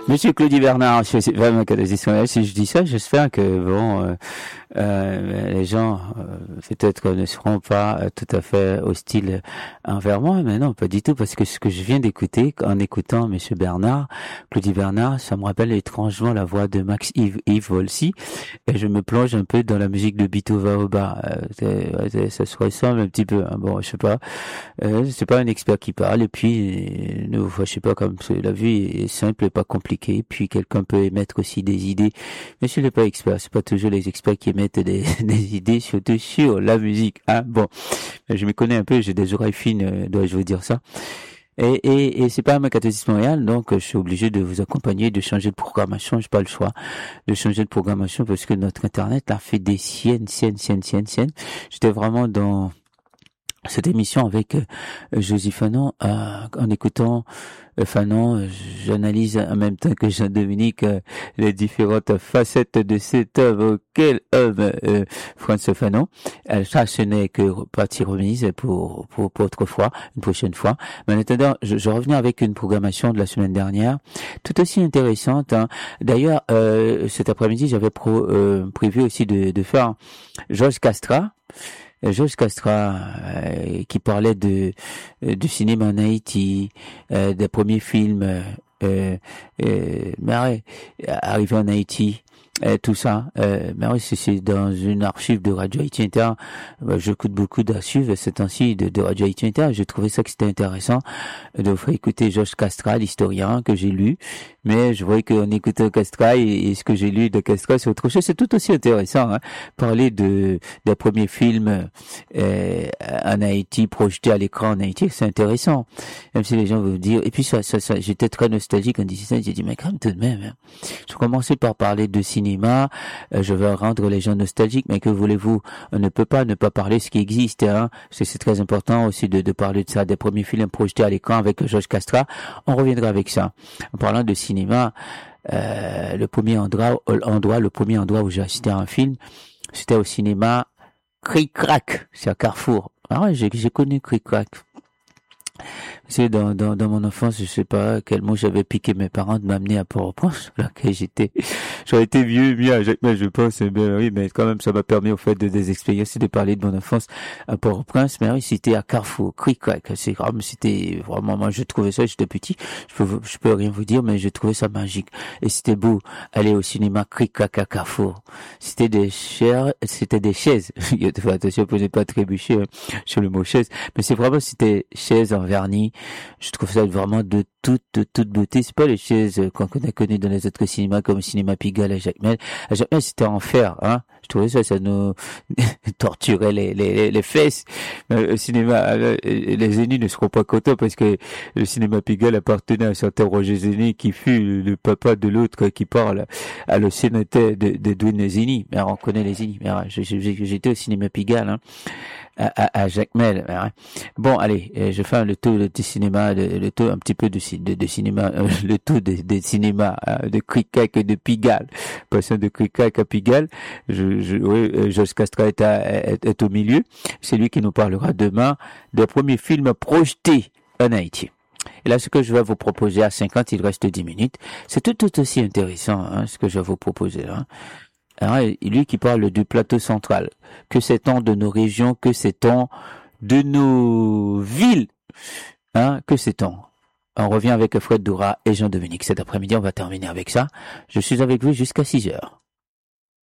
Monsieur Claudie Bernard, je sais pas ma canalisation. Si je dis ça, j'espère que les gens peut-être ne seront pas tout à fait hostiles envers moi, mais non, pas du tout, parce que ce que je viens d'écouter, en écoutant Monsieur Bernard, Claudie Bernard, ça me rappelle étrangement la voix de Yves Volsi, et je me plonge un peu dans la musique de Bito Vaoba. Ça se ressemble un petit peu. Hein. Bon, je sais pas, c'est pas un expert qui parle, et puis je sais pas, comme la vie est simple et pas compliquée, puis quelqu'un peut émettre aussi des idées, mais je n'est pas expert, c'est pas toujours les experts qui émettent des idées, surtout sur la musique. Hein. Bon, je me connais un peu, j'ai des oreilles fines, dois-je vous dire ça. Et c'est pas ma catéchisme Montréal, donc je suis obligé de vous accompagner, de changer de programmation. J'ai pas le choix de changer de programmation parce que notre internet a fait des siennes. J'étais vraiment dans cette émission avec Josie Fanon, en écoutant Fanon, j'analyse en même temps que Jean-Dominique les différentes facettes de cette œuvre. Quelle œuvre, François Fanon. Ça, ce n'est que partie remise pour autrefois, une prochaine fois. Mais en attendant, je reviens avec une programmation de la semaine dernière, tout aussi intéressante. Hein. D'ailleurs, cet après-midi, j'avais prévu aussi de faire Georges Castrat. Georges Castrat qui parlait du cinéma en Haïti, des premiers films arrivés en Haïti, tout ça. Mais c'est dans une archive de Radio Haïti Inter. J'écoute beaucoup d'archives ces temps-ci de Radio Haïti Inter. J'ai trouvé ça que c'était intéressant de vous faire écouter Georges Castrat, l'historien que j'ai lu. Mais je voyais qu'en écoutant Castrat et ce que j'ai lu de Castrat, c'est autre chose. C'est tout aussi intéressant, hein. Parler des premiers films en Haïti, projetés à l'écran en Haïti, c'est intéressant. Même si les gens vont vous dire... Et puis ça j'étais très nostalgique en disant ça. J'ai dit, mais quand même tout de même, hein. Je commençais par parler de cinéma. Je veux rendre les gens nostalgiques, mais que voulez-vous? On ne peut pas ne pas parler de ce qui existe, hein. C'est très important aussi de parler de ça, des premiers films projetés à l'écran avec Georges Castrat. On reviendra avec ça. En parlant de cinéma, le premier endroit où j'ai assisté à un film, c'était au cinéma Cric-Crac, c'est à Carrefour. Ah ouais, j'ai connu Cric-Crac. C'est dans mon enfance, je sais pas quel mot j'avais piqué mes parents de m'amener à Port-au-Prince, là que j'aurais été mieux à Jacques, mais je pense, ben oui, mais quand même, ça m'a permis, au fait, des expériences et de parler de mon enfance à Port-au-Prince, mais oui, c'était à Carrefour, Cric-Crac, c'est grave, c'était vraiment, moi, je trouvais ça, j'étais petit, je peux rien vous dire, mais je trouvais ça magique. Et c'était beau, aller au cinéma Cric-Crac à Carrefour. C'était des chaises, attention pour ne pas trébucher sur le mot chaise, mais c'était chaises en vernis. Je trouve ça vraiment de toute beauté. C'est pas les chaises qu'on a connues dans les autres cinémas comme le cinéma Pigalle à Jacmel. À Jacmel, c'était en fer, hein. Je trouvais ça nous torturait les fesses. Le cinéma, les Zénith ne seront pas contents parce que le cinéma Pigalle appartenait à un certain Roger Zénith qui fut le papa de l'autre qui parle à le sénateur d'Edwin Zénith. Mais on connaît les Zénith. Mais j'étais au cinéma Pigalle, hein. À Jacmel. Hein. Bon, allez, je fais le tour du cinéma, le tour un petit peu de cinéma, le tour des cinémas de Cric-Crac et de Pigalle. Passant de Cric-Crac à Pigalle, Georges Castrat est au milieu. C'est lui qui nous parlera demain des premiers films projetés en Haïti. Et là, ce que je vais vous proposer à 50, il reste 10 minutes. C'est tout aussi intéressant, hein, ce que je vais vous proposer, hein. Alors, lui qui parle du plateau central. Que sait-on de nos régions? Que sait-on de nos villes? Hein? Que sait-on? On revient avec Fred Doura et Jean-Dominique. Cet après-midi, on va terminer avec ça. Je suis avec vous jusqu'à 6 heures.